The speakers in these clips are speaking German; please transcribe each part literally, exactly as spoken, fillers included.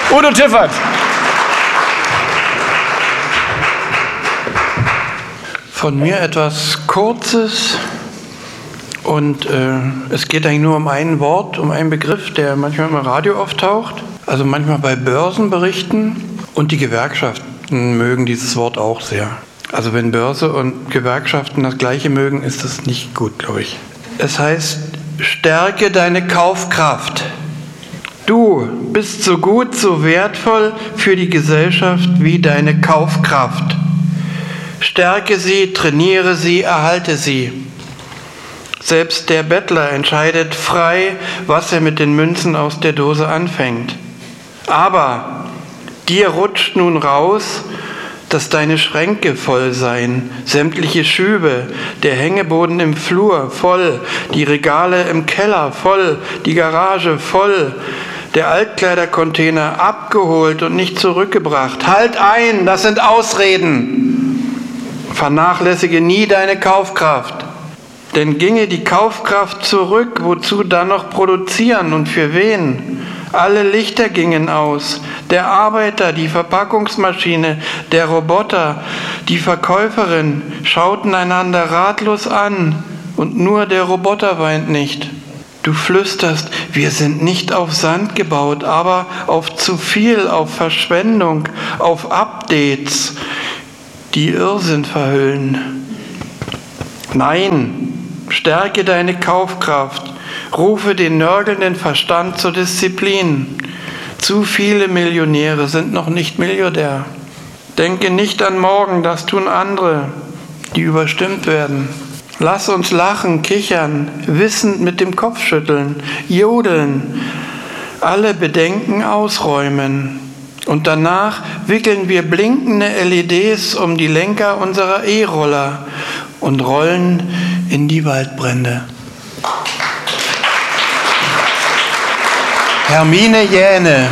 Udo Tiffert. Von mir etwas Kurzes und äh, es geht eigentlich nur um ein Wort, um einen Begriff, der manchmal im Radio auftaucht, also manchmal bei Börsenberichten, und die Gewerkschaften mögen dieses Wort auch sehr. Also wenn Börse und Gewerkschaften das Gleiche mögen, ist das nicht gut, glaube ich. Es heißt, stärke deine Kaufkraft. Du bist so gut, so wertvoll für die Gesellschaft wie deine Kaufkraft. Stärke sie, trainiere sie, erhalte sie. Selbst der Bettler entscheidet frei, was er mit den Münzen aus der Dose anfängt. Aber dir rutscht nun raus, dass deine Schränke voll seien, sämtliche Schübe, der Hängeboden im Flur voll, die Regale im Keller voll, die Garage voll, der Altkleidercontainer abgeholt und nicht zurückgebracht. Halt ein, das sind Ausreden. Vernachlässige nie deine Kaufkraft, denn ginge die Kaufkraft zurück, wozu dann noch produzieren und für wen? Alle Lichter gingen aus, der Arbeiter, die Verpackungsmaschine, der Roboter, die Verkäuferin schauten einander ratlos an und nur der Roboter weint nicht. Du flüsterst, wir sind nicht auf Sand gebaut, aber auf zu viel, auf Verschwendung, auf Updates, die Irrsinn verhüllen. Nein, stärke deine Kaufkraft, rufe den nörgelnden Verstand zur Disziplin. Zu viele Millionäre sind noch nicht Milliardär. Denke nicht an morgen, das tun andere, die überstimmt werden. Lass uns lachen, kichern, wissend mit dem Kopf schütteln, jodeln, alle Bedenken ausräumen. Und danach wickeln wir blinkende L E Ds um die Lenker unserer E-Roller und rollen in die Waldbrände. Hermine Jähne.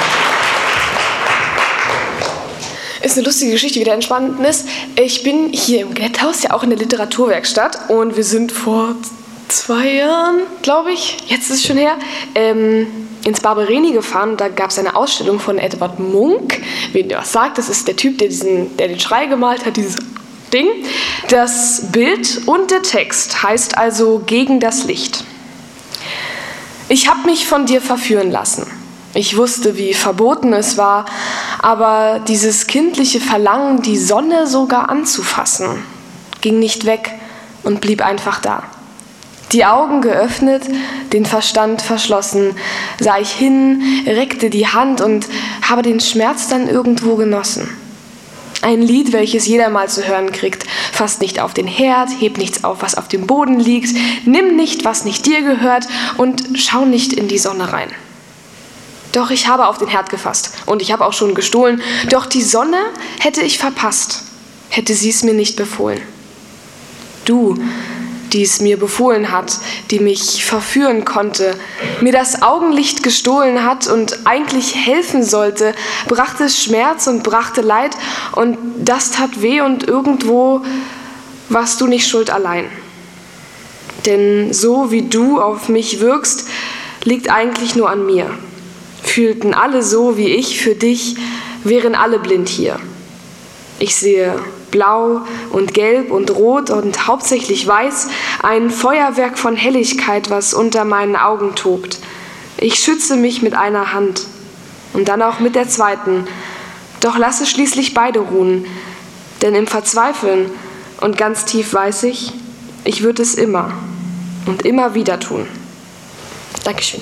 Ist eine lustige Geschichte, wie der entstanden ist. Ich bin hier im Glätthaus, ja auch in der Literaturwerkstatt, und wir sind vor zwei Jahren, glaube ich, jetzt ist es schon her, ähm, ins Barberini gefahren. Da gab es eine Ausstellung von Edvard Munch. Wen der was sagt, das ist der Typ, der, diesen, der den Schrei gemalt hat, dieses Ding. Das Bild und der Text heißt also Gegen das Licht. Ich habe mich von dir verführen lassen. Ich wusste, wie verboten es war, aber dieses kindliche Verlangen, die Sonne sogar anzufassen, ging nicht weg und blieb einfach da. Die Augen geöffnet, den Verstand verschlossen, sah ich hin, reckte die Hand und habe den Schmerz dann irgendwo genossen. Ein Lied, welches jeder mal zu hören kriegt. Fasst nicht auf den Herd, heb nichts auf, was auf dem Boden liegt, nimm nicht, was nicht dir gehört und schau nicht in die Sonne rein. Doch ich habe auf den Herd gefasst und ich habe auch schon gestohlen, doch die Sonne hätte ich verpasst, hätte sie es mir nicht befohlen. Du, die es mir befohlen hat, die mich verführen konnte, mir das Augenlicht gestohlen hat und eigentlich helfen sollte, brachte Schmerz und brachte Leid und das tat weh und irgendwo warst du nicht schuld allein. Denn so wie du auf mich wirkst, liegt eigentlich nur an mir. Fühlten alle so wie ich für dich, wären alle blind hier. Ich sehe blau und gelb und rot und hauptsächlich weiß, ein Feuerwerk von Helligkeit, was unter meinen Augen tobt. Ich schütze mich mit einer Hand und dann auch mit der zweiten, doch lasse schließlich beide ruhen, denn im Verzweifeln und ganz tief weiß ich, ich würde es immer und immer wieder tun. Dankeschön.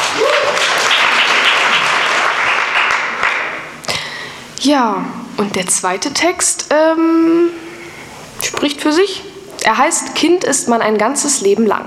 Ja, und der zweite Text ähm, spricht für sich. Er heißt, Kind ist man ein ganzes Leben lang.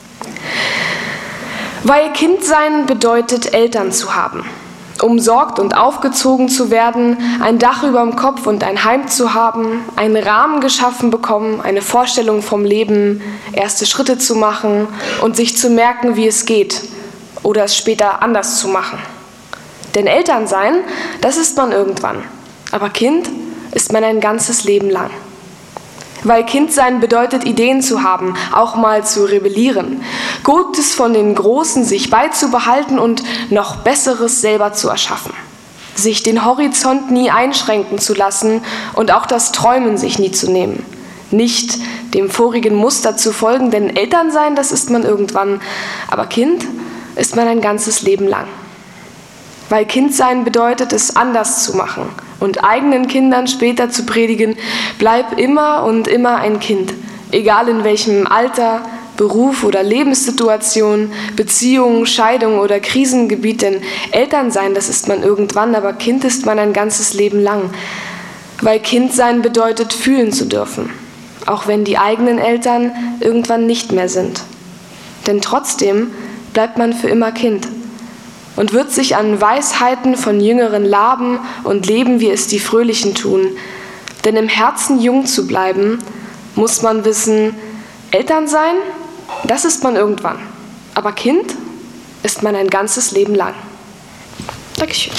Weil Kind sein bedeutet, Eltern zu haben, umsorgt und aufgezogen zu werden, ein Dach überm Kopf und ein Heim zu haben, einen Rahmen geschaffen bekommen, eine Vorstellung vom Leben, erste Schritte zu machen und sich zu merken, wie es geht oder es später anders zu machen. Denn Eltern sein, das ist man irgendwann. Aber Kind ist man ein ganzes Leben lang. Weil Kind sein bedeutet, Ideen zu haben, auch mal zu rebellieren, Gutes von den Großen sich beizubehalten und noch Besseres selber zu erschaffen. sich den Horizont nie einschränken zu lassen und auch das Träumen sich nie zu nehmen. Nicht dem vorigen Muster zu folgen, denn Eltern sein, das ist man irgendwann, aber Kind ist man ein ganzes Leben lang. Weil Kind sein bedeutet, es anders zu machen und eigenen Kindern später zu predigen, bleib immer und immer ein Kind, egal in welchem Alter, Beruf oder Lebenssituation, Beziehung, Scheidung oder Krisengebiet, denn Eltern sein, das ist man irgendwann, aber Kind ist man ein ganzes Leben lang. Weil Kind sein bedeutet, fühlen zu dürfen, auch wenn die eigenen Eltern irgendwann nicht mehr sind. Denn trotzdem bleibt man für immer Kind und wird sich an Weisheiten von Jüngeren laben und leben, wie es die Fröhlichen tun. Denn im Herzen jung zu bleiben, muss man wissen, Eltern sein, das ist man irgendwann. Aber Kind ist man ein ganzes Leben lang. Dankeschön.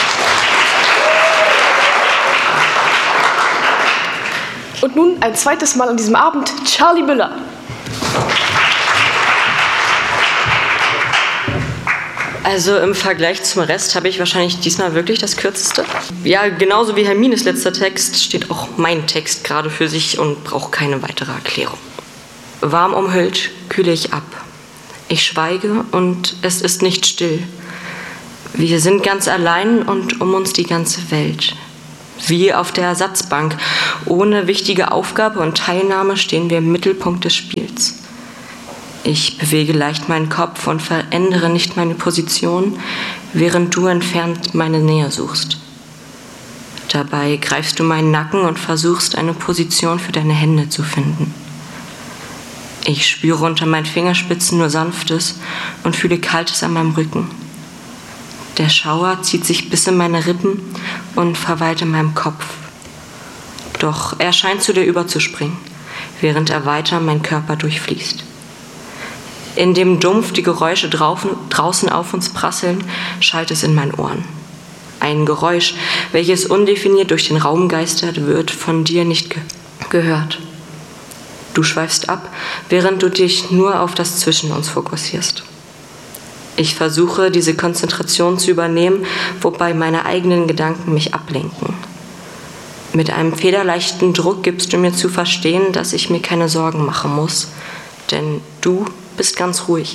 Und nun ein zweites Mal an diesem Abend Charlie Müller. Also im Vergleich zum Rest habe ich wahrscheinlich diesmal wirklich das Kürzeste. Ja, genauso wie Hermines letzter Text steht auch mein Text gerade für sich und braucht keine weitere Erklärung. Warm umhüllt kühle ich ab. Ich schweige und es ist nicht still. Wir sind ganz allein und um uns die ganze Welt. Wie auf der Ersatzbank. Ohne wichtige Aufgabe und Teilnahme stehen wir im Mittelpunkt des Spiels. Ich bewege leicht meinen Kopf und verändere nicht meine Position, während du entfernt meine Nähe suchst. Dabei greifst du meinen Nacken und versuchst, eine Position für deine Hände zu finden. Ich spüre unter meinen Fingerspitzen nur Sanftes und fühle Kaltes an meinem Rücken. Der Schauer zieht sich bis in meine Rippen und verweilt in meinem Kopf. Doch er scheint zu dir überzuspringen, während er weiter meinen Körper durchfließt. In dem Dumpf die Geräusche draußen auf uns prasseln, schallt es in meinen Ohren. Ein Geräusch, welches undefiniert durch den Raum geistert, wird von dir nicht ge- gehört. Du schweifst ab, während du dich nur auf das Zwischen uns fokussierst. Ich versuche, diese Konzentration zu übernehmen, wobei meine eigenen Gedanken mich ablenken. Mit einem federleichten Druck gibst du mir zu verstehen, dass ich mir keine Sorgen machen muss, denn du bist ganz ruhig.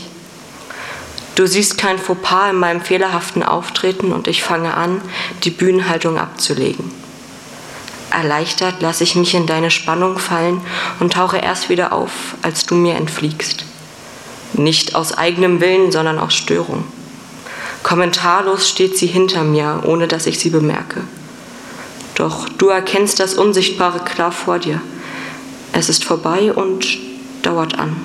Du siehst kein Fauxpas in meinem fehlerhaften Auftreten und ich fange an, die Bühnenhaltung abzulegen. Erleichtert lasse ich mich in deine Spannung fallen und tauche erst wieder auf, als du mir entfliegst. Nicht aus eigenem Willen, sondern aus Störung. Kommentarlos steht sie hinter mir, ohne dass ich sie bemerke. Doch du erkennst das Unsichtbare klar vor dir. Es ist vorbei und dauert an.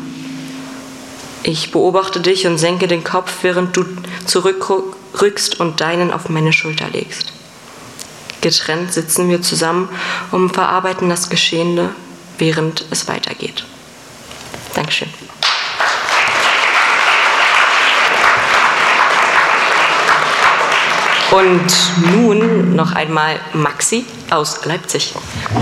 Ich beobachte dich und senke den Kopf, während du zurückrückst und deinen auf meine Schulter legst. Getrennt sitzen wir zusammen und verarbeiten das Geschehene, während es weitergeht. Dankeschön. Und nun noch einmal Maxi aus Leipzig.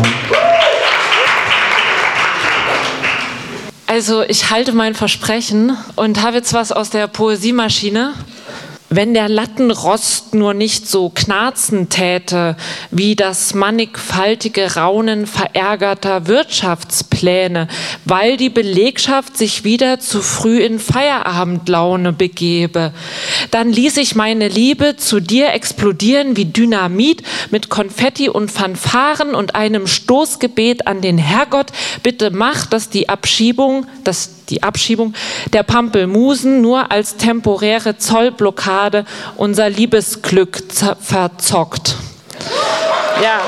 Also ich halte mein Versprechen und habe jetzt was aus der Poesiemaschine. Wenn der Lattenrost nur nicht so knarzen täte, wie das mannigfaltige Raunen verärgerter Wirtschaftspläne, weil die Belegschaft sich wieder zu früh in Feierabendlaune begebe, dann ließ ich meine Liebe zu dir explodieren wie Dynamit mit Konfetti und Fanfaren und einem Stoßgebet an den Herrgott. Bitte mach, dass die Abschiebung, dass die Abschiebung der Pampelmusen nur als temporäre Zollblockade unser Liebesglück verzockt. Ja.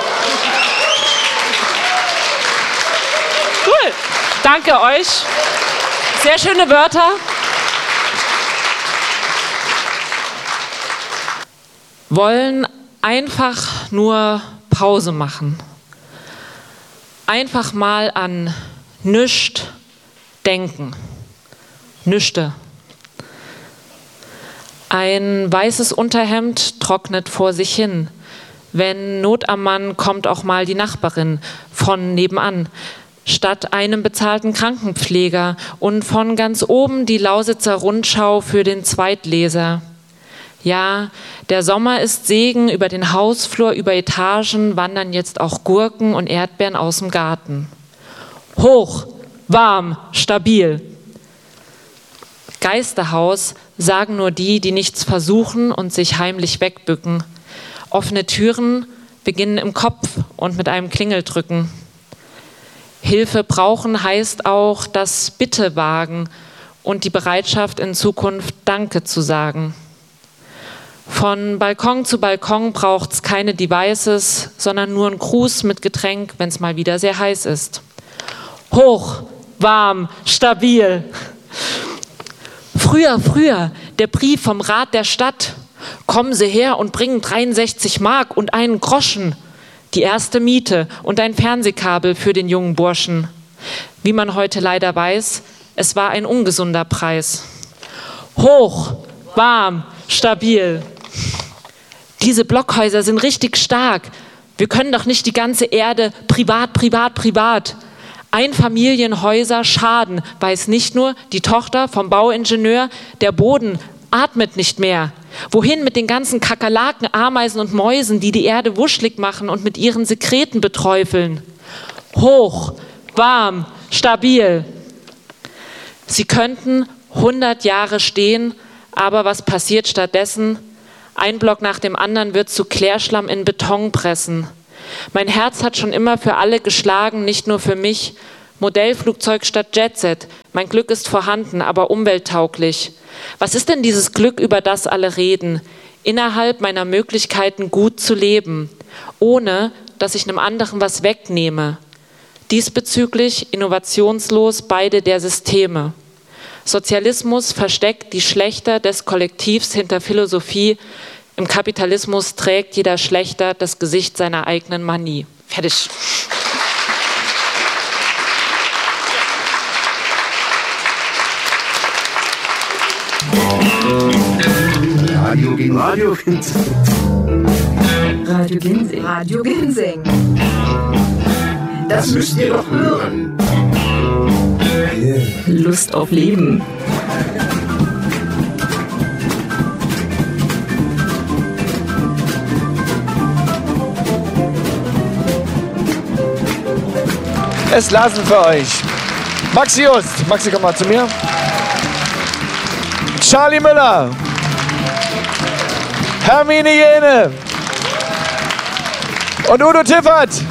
Cool. Danke euch. Sehr schöne Wörter. Wollen einfach nur Pause machen. Einfach mal an nüscht denken. Nüchte. Ein weißes Unterhemd trocknet vor sich hin. Wenn Not am Mann, kommt auch mal die Nachbarin von nebenan. Statt einem bezahlten Krankenpfleger und von ganz oben die Lausitzer Rundschau für den Zweitleser. Ja, der Sommer ist Segen, über den Hausflur, über Etagen wandern jetzt auch Gurken und Erdbeeren aus dem Garten. Hoch, warm, stabil. Geisterhaus sagen nur die, die nichts versuchen und sich heimlich wegbücken. Offene Türen beginnen im Kopf und mit einem Klingeldrücken. Hilfe brauchen heißt auch das Bitte wagen und die Bereitschaft in Zukunft Danke zu sagen. Von Balkon zu Balkon braucht es keine Devices, sondern nur einen Gruß mit Getränk, wenn es mal wieder sehr heiß ist. Hoch, warm, stabil. Früher, früher, der Brief vom Rat der Stadt. Kommen Sie her und bringen dreiundsechzig Mark und einen Groschen. Die erste Miete und ein Fernsehkabel für den jungen Burschen. Wie man heute leider weiß, es war ein ungesunder Preis. Hoch, warm, stabil. Diese Blockhäuser sind richtig stark. Wir können doch nicht die ganze Erde privat, privat, privat. Einfamilienhäuser schaden, weiß nicht nur die Tochter vom Bauingenieur, der Boden atmet nicht mehr. Wohin mit den ganzen Kakerlaken, Ameisen und Mäusen, die die Erde wuschelig machen und mit ihren Sekreten beträufeln? Hoch, warm, stabil. Sie könnten hundert Jahre stehen, aber was passiert stattdessen? Ein Block nach dem anderen wird zu Klärschlamm in Beton pressen. Mein Herz hat schon immer für alle geschlagen, nicht nur für mich. Modellflugzeug statt Jetset. Mein Glück ist vorhanden, aber umwelttauglich. Was ist denn dieses Glück, über das alle reden? Innerhalb meiner Möglichkeiten gut zu leben, ohne dass ich einem anderen was wegnehme. Diesbezüglich innovationslos beide der Systeme. Sozialismus versteckt die Schlechter des Kollektivs hinter Philosophie. Im Kapitalismus trägt jeder Schlechter das Gesicht seiner eigenen Manie. Fertig. Radio Ginseng. Radio Ginseng. Radio Ginseng. Radio Ginseng. Das, das müsst ihr doch hören. Lust auf Leben. Es lassen für euch. Maxi Just. Maxi, komm mal zu mir. Charlie Müller. Hermine Jene. Und Udo Tiffert.